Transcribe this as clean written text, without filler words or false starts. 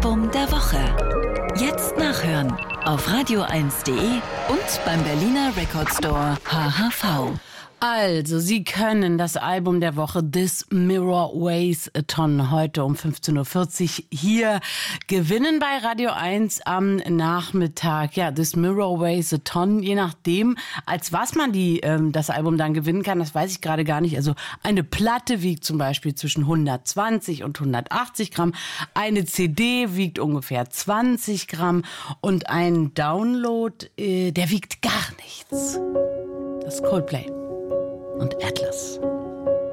Album der Woche. Jetzt nachhören auf radio1.de und beim Berliner Record Store HHV. Also, Sie können das Album der Woche This Mirror Weighs a Ton heute um 15.40 Uhr hier gewinnen bei Radio 1 am Nachmittag. Ja, This Mirror Weighs a Ton, je nachdem, als was man das Album dann gewinnen kann, das weiß ich gerade gar nicht. Also eine Platte wiegt zum Beispiel zwischen 120 und 180 Gramm, eine CD wiegt ungefähr 20 Gramm und ein Download, der wiegt gar nichts. Das ist Coldplay und Atlas.